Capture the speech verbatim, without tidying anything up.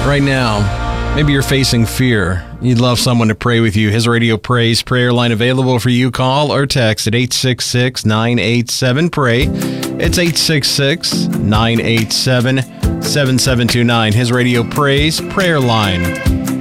Right now, maybe you're facing fear. You'd love someone to pray with you. His Radio Praise prayer line available for you. Call or text at eight six six, nine eight seven, pray. It's eight six six, nine eight seven, seven seven two nine. His Radio Praise prayer line.